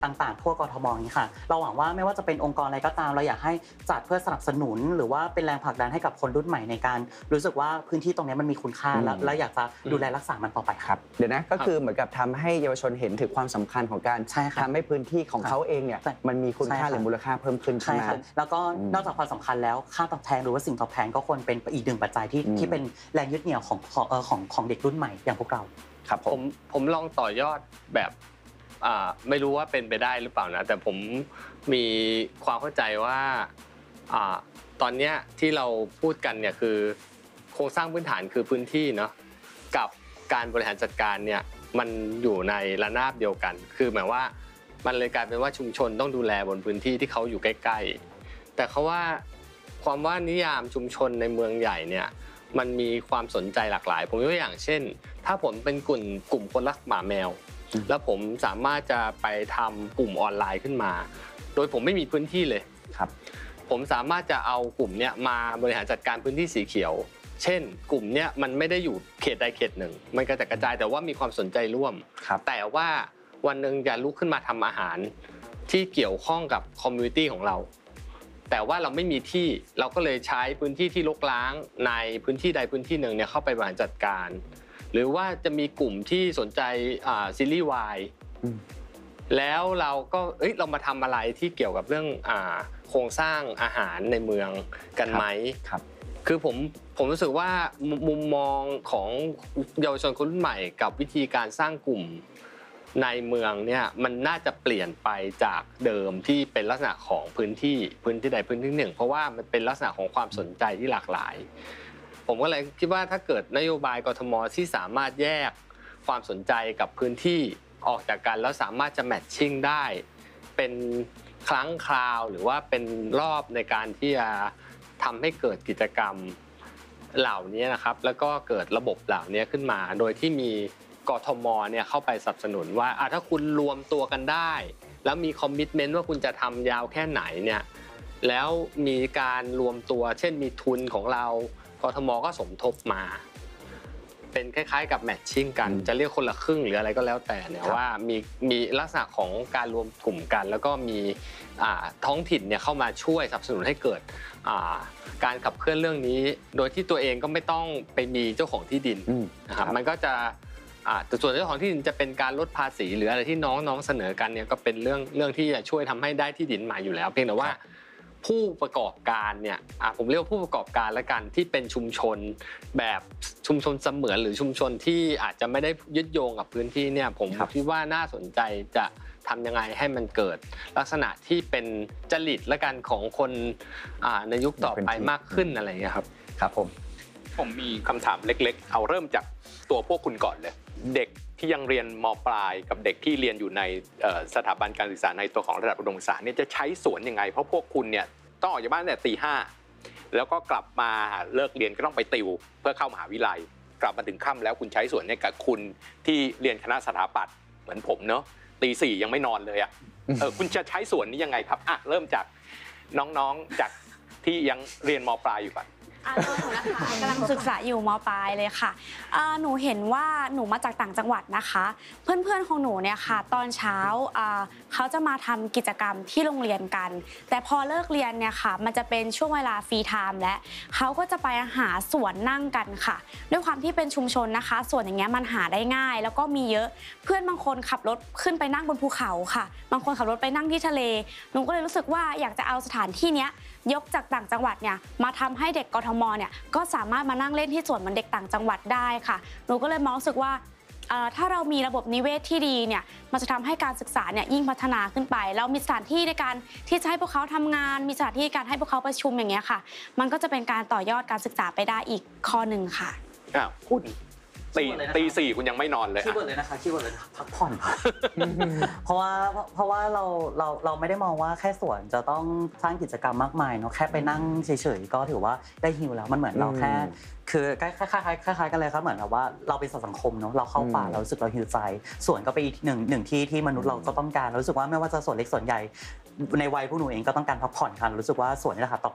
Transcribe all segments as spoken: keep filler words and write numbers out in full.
ต่างๆทั่วกทมนี้ค่ะเราหวังว่าไม่ว่าจะเป็นองค์กรอะไรก็ตามเราอยากให้จัดเพื่อสนับสนุนหรือว่าเป็นแรงผลักดันให้กับคนรุ่นใหม่ในการรู้สึกว่าพื้นที่ตรงนี้มันมีคุณค่าและอยากจะดูแลรักษามันต่อไปครับเดี๋ยวนะก็คือเหมือนกับทำให้เยาวชนเห็นถึงความสำคัญของการทำให้พื้นที่ของเขาเองเนี่ยมันมีคุณค่าหรือมูลค่าเพิ่มขึ้นใช่ไหมแล้วก็นอกจากความสำคัญแล้วค่าตอบแทนหรือว่าสิ่งตอบแทนก็ควรเป็นอีกหนึ่งปัจจัยที่ที่เป็นแรงยึดเหนี่ยวของของของเด็กรุ่นใหม่อย่างพวกเราครับผมผมลองต่อยอดแบบอ่าไม่รู้ว่าเป็นไปได้หรือเปล่านะแต่ผมมีความเข้าใจว่าอ่าตอนนี้ที่เราพูดกันเนี่ยคือโครงสร้างพื้นฐานคือพื้นที่เนาะกับการบริหารจัดการเนี่ยมันอยู่ในระนาบเดียวกันคือหมายว่ามันเลยกลายเป็นว่าชุมชนต้องดูแลบนพื้นที่ที่เขาอยู่ใกล้ๆแต่เขาว่าความว่านิยามชุมชนในเมืองใหญ่เนี่ยมันมีความสนใจหลากหลายผมยกตัวอย่างเช่นถ้าผมเป็นกลุ่มกลุ่มคนรักหมาแมวแล้วผมสามารถจะไปทำกลุ่มออนไลน์ขึ้นมาโดยผมไม่มีพื้นที่เลยครับผมสามารถจะเอากลุ่มเนี้ยมาบริหารจัดการพื้นที่สีเขียวเช่นกลุ่มเนี้ยมันไม่ได้อยู่เขตใดเขตหนึ่งมันกระจายกระจายแต่ว่ามีความสนใจร่วมแต่ว่าวันนึงจะลุกขึ้นมาทำอาหารที่เกี่ยวข้องกับคอมมูนิตี้ของเราแต่ว่าเราไม่มีที่เราก็เลยใช้พื้นที่ที่รกร้างในพื้นที่ใดพื้นที่หนึ่งเนี่ยเข้าไปบริหารจัดการหรือว่าจะมีกลุ่มที่สนใจอ่าซีรีส์วายแล้วเราก็เอ้ยเรามาทำอะไรที่เกี่ยวกับเรื่องอ่าโครงสร้างอาหารในเมืองกันไหมครับคือผมผมรู้สึกว่ามุมมองของเยาวชนคนรุ่นใหม่กับวิธีการสร้างกลุ่มในเมืองเนี่ยมันน่าจะเปลี่ยนไปจากเดิมที่เป็นลักษณะของพื้นที่พื้นที่ใดพื้นที่หนึ่งเพราะว่ามันเป็นลักษณะของความสนใจที่หลากหลายผมก็เลยคิดว่าถ้าเกิดนโยบายกทมที่สามารถแยกความสนใจกับพื้นที่ออกจากกันแล้วสามารถจะแมทชิ่งได้เป็นครั้งคราวหรือว่าเป็นรอบในการที่จะทำให้เกิดกิจกรรมเหล่านี้นะครับแล้วก็เกิดระบบเหล่านี้ขึ้นมาโดยที่มีกทมเนี่ยเข้าไปสนับสนุนว่าถ้าคุณรวมตัวกันได้แล้วมีคอมมิตเมนต์ว่าคุณจะทำยาวแค่ไหนเนี่ยแล้วมีการรวมตัวเช่นมีทุนของเรากทมก็สมทบมาเป็นคล้ายๆกับแมทชิ่งกันจะเรียกคนละครึ่งหรืออะไรก็แล้วแต่เนี่ยว่ามีมีลักษณะของการรวมกลุ่มกันแล้วก็มีท้องถิ่นเนี่ยเข้ามาช่วยสนับสนุนให้เกิดการขับเคลื่อนเรื่องนี้โดยที่ตัวเองก็ไม่ต้องไปมีเจ้าของที่ดินนะครับมันก็จะแต่ส่วนเจ้าของที่ดินจะเป็นการลดภาษีหรืออะไรที่น้องๆเสนอกันเนี่ยก็เป็นเรื่องเรื่องที่จะช่วยทำให้ได้ที่ดินใหม่อยู่แล้วเพียงแต่ว่าผู้ประกอบการเนี่ยผมเรียกว่าผู้ประกอบการละกันที่เป็นชุมชนแบบชุมชนเสมือนหรือชุมชนที่อาจจะไม่ได้ยึดโยงกับพื้นที่เนี่ยผมคิดว่าน่าสนใจจะทำยังไงให้มันเกิดลักษณะที่เป็นจริตละกันของคนในยุคต่อไปมากขึ้นอะไรอย่างเงี้ยครับครับผมผมมีคำถามเล็กๆเอาเริ่มจากตัวพวกคุณก่อนเลยเด็กที่ยังเรียนม.ปลายกับเด็กที่เรียนอยู่ในสถาบันการศึกษาในตัวของระดับอุดมศึกษาเนี่ยจะใช้สวนยังไงเพราะพวกคุณเนี่ยต้องออกจากบ้านตั้งแต่ตีห้าแล้วก็กลับมาเลิกเรียนก็ต้องไปติวเพื่อเข้ามหาวิทยาลัยกลับมาถึงค่ำแล้วคุณใช้สวนเนี่ยกับคุณที่เรียนคณะสถาปัตย์เหมือนผมเนอะตีสี่ยังไม่นอนเลยอ่ะเออคุณจะใช้สวนนี้ยังไงครับอ่ะเริ่มจากน้องๆจากที่ยังเรียนม.ปลายอยู่ก่อนอ่าหนูนะคะกำลังศึกษาอยู่ม.ปลายเลยค่ะหนูเห็นว่าหนูมาจากต่างจังหวัดนะคะเพื่อนๆของหนูเนี่ยค่ะตอนเช้าเขาจะมาทำกิจกรรมที่โรงเรียนกันแต่พอเลิกเรียนเนี่ยค่ะมันจะเป็นช่วงเวลาฟรีไทม์และเขาก็จะไปหาสวนนั่งกันค่ะด้วยความที่เป็นชุมชนนะคะสวนอย่างเงี้ยมันหาได้ง่ายแล้วก็มีเยอะเพื่อนบางคนขับรถขึ้นไปนั่งบนภูเขาค่ะบางคนขับรถไปนั่งที่ทะเลหนูก็เลยรู้สึกว่าอยากจะเอาสถานที่เนี้ยยกจากต่างจังหวัดเนี่ยมาทำให้เด็กกทมเนี่ยก็สามารถมานั่งเล่นที่สวนเหมือนเด็กต่างจังหวัดได้ค่ะหนูก็เลยมองรู้สึกว่าถ้าเรามีระบบนิเวศที่ดีเนี่ยมันจะทำให้การศึกษาเนี่ยยิ่งพัฒนาขึ้นไปแล้วมีสถานที่ในการที่จะให้พวกเขาทำงานมีสถานที่การให้พวกเขาประชุมอย่างเงี้ยค่ะมันก็จะเป็นการต่อยอดการศึกษาไปได้อีกข้อหนึ่งค่ะอ้าวคุณตีตีสี่คุณยังไม่นอนเลยคีย์เวิร์ดเลยนะคะคีย์เวิร์ดเลยพักผ่อนเพราะว่าเพราะว่าเราเราเราไม่ได้มองว่าแค่สวนจะต้องสร้างกิจกรรมมากมายเนาะแค่ไปนั่งเฉยๆก็ถือว่าได้ฮิลแล้วมันเหมือนเราแค่คือคล้ายๆคล้ายๆคล้ายๆกันเลยครับเหมือนแบบว่าเราเป็นสังคมเนาะเราเข้าป่าเรารู้สึกเราฮิลใจสวนก็เป็นอีกหนึ่งหนึ่งที่ที่มนุษย์เราก็ต้องการรู้สึกว่าไม่ว่าจะสวนเล็กสวนใหญ่ในวัยพวกหนูเองก็ต้องการพักผ่อนค่ะรู้สึกว่าสวนนี่แหละค่ะตอบโจทย์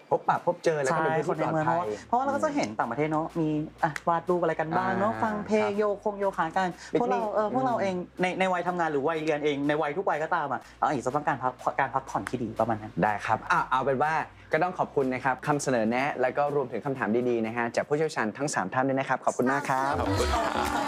พบปะพบเจอแล้วก็เป็นคที่นปในลอดเมืองภัเพราะยว่าเพราะว่าเราก็จะเห็นต่างประเทศเนาะมีอ่ะวาดรูปอะไรกันบ้างเนาะอ่าฟังเพลงครับโยคงโยคะกันปิกนิกพวกเราเออพวกเราอืมเองในในวัยทำงานหรือวัยเรียนเองในวัยทุกวัยก็ตามอ่ะเราอาจจะต้องการพักการพักผ่อนที่ดีประมาณนั้นได้ครับอ่ะเอาเป็นว่าก็ต้องขอบคุณนะครับคำเสนอแนะแล้วก็รวมถึงคำถามดีๆนะฮะจากผู้เชี่ยวชาญทั้งสามท่านด้วยนะครับขอบคุณมากครับขอบคุณครับ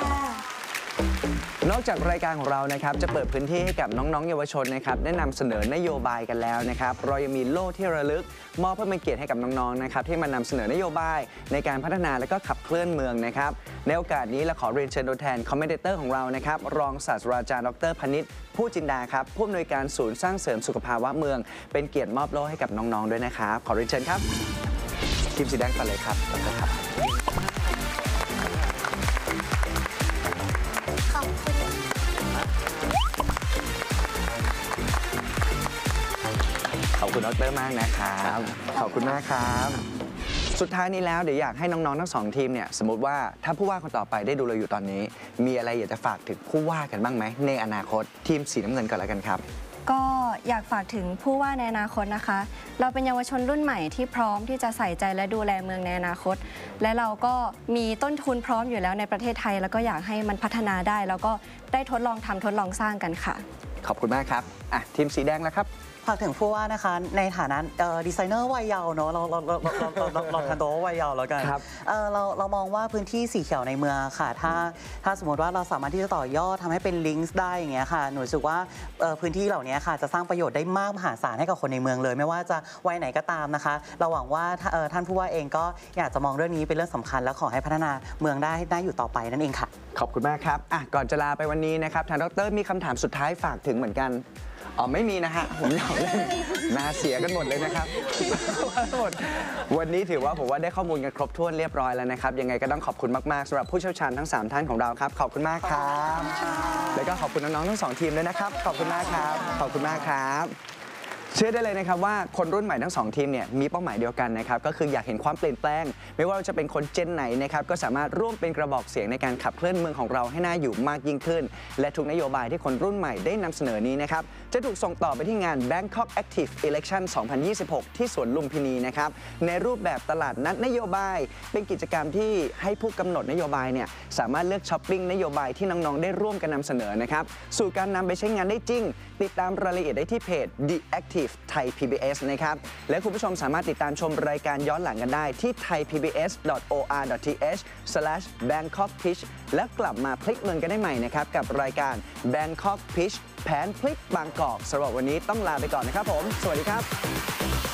นอกจากรายการของเรานะครับจะเปิดพื้นที่ให้กับน้องๆเยาวชนนะครับได้นำเสนอนโยบายกันแล้วนะครับเรายังมีโล่ที่ระลึกมอบเพื่อเป็นเกียรติให้กับน้องๆนะครับที่มานำเสนอนโยบายในการพัฒนาและก็ขับเคลื่อนเมืองนะครับในโอกาสนี้เราขอเรียนเชิญตัวแทนคอมเมนเตอร์ของเรานะครับรองศาสตราจารย์ดรพนิษฐ์ผู้จินดาครับผู้อำนวยการศูนย์สร้างเสริมสุขภาวะเมืองเป็นเกียรติมอบโล่ให้กับน้องๆด้วยนะครับขอเรียนเชิญครับทีมสีแดงไปเลยครับดรครับขอบคุณขอบคุณดรมากนะครับขอบคุณมากครับสุดท้ายนี้แล้วเดี๋ยวอยากให้น้องๆทั้งสองทีมเนี่ยสมมติว่าถ้าผู้ว่าคนต่อไปได้ดูเราอยู่ตอนนี้ มีอะไรอยากจะฝากถึงผู้ว่ากันบ้างไหมในอนาคตทีมสีน้ำเงินก่อนแล้วกันครับก็อยากฝากถึงผู้ว่าในอนาคตนะคะ เราเป็นเยาวชนรุ่นใหม่ที่พร้อมที่จะใส่ใจและดูแลเมืองในอนาคต และเราก็มีต้นทุนพร้อมอยู่แล้วในประเทศไทย แล้วก็อยากให้มันพัฒนาได้ แล้วก็ได้ทดลองทำทดลองสร้างกันค่ะขอบคุณมากครับอ่ะทีมสีแดงแล้วครับฝากถึงผู้ว่านะคะในฐานะดีไซเนอร์วัยเยาว์เนาะเราเราเราเราเราเราเราทำตัวว่าวัยเยาว์แล้วกันครับเอ่อเราเรามองว่าพื้นที่สีเขียวในเมืองค่ะถ้าถ้าสมมติว่าเราสามารถที่จะต่อยอดทำให้เป็นลิงก์ได้อย่างเงี้ยค่ะหนูรู้สึกว่าเอ่อพื้นที่เหล่านี้ค่ะจะสร้างประโยชน์ได้มากมหาศาลให้กับคนในเมืองเลย ไม่ว่าจะวัยไหนก็ตามนะคะ เราหวังว่าถ้าเอ่อท่านผู้ว่าเองก็อยากจะมองเรื่องนี้เป็นเรื่องสำคัญและขอให้พัฒนาเมืองได้ได้อยู่ต่อไปนั่นเองค่ะขอบคุณมากครับอ่ะก่อนจะลาไปวันนี้นะครับทางดรมีคำถามสุดท้ายฝากถึงเหมือนกันอ๋อไม่มีนะฮะผมอยากเล่นน่าเสียกันหมดเลยนะครับหมดวันนี้ถือว่าผมว่าได้ข้อมูลกันครบถ้วนเรียบร้อยแล้วนะครับยังไงก็ต้องขอบคุณมากๆสำหรับผู้เชี่ยวชาญทั้งสามท่านของเราครับขอบคุณมากครับแล้วก็ขอบคุณน้องๆทั้งสองทีมด้วยนะครับขอบคุณมากครับขอบคุณมากครับเชื่อได้เลยนะครับว่าคนรุ่นใหม่ทั้งสองทีมเนี่ยมีเป้าหมายเดียวกันนะครับก็คืออยากเห็นความเปลี่ยนแปลงไม่ว่าจะเป็นคนเจนไหนนะครับก็สามารถร่วมเป็นกระบอกเสียงในการขับเคลื่อนเมืองของเราให้น่าอยู่มากยิ่งขึ้นและทุกนโยบายที่คนรุ่นใหม่ได้นำเสนอนี้นะครับจะถูกส่งต่อไปที่งาน Bangkok Active Election สองพันยี่สิบหก ที่สวนลุมพินีนะครับในรูปแบบตลาดนัดนโยบายเป็นกิจกรรมที่ให้ผู้กำหนดนโยบายเนี่ยสามารถเลือกช้อปปิ้งนโยบายที่น้องๆได้ร่วมกันนำเสนอนะครับสู่การนำไปใช้งานได้จริงติดตามรายละเอียดได้ที่เพจ The Active Thai พี บี เอส นะครับและคุณผู้ชมสามารถติดตามชมรายการย้อนหลังกันได้ที่ ไทยพีบีเอสดอทโออาร์ดอททีเอชสแลชแบงคอกพิชและกลับมาพลิกเมืองกันได้ใหม่นะครับกับรายการ Bangkok Pitch แผนพลิกบางกอกสำหรับวันนี้ต้องลาไปก่อนนะครับผมสวัสดีครับ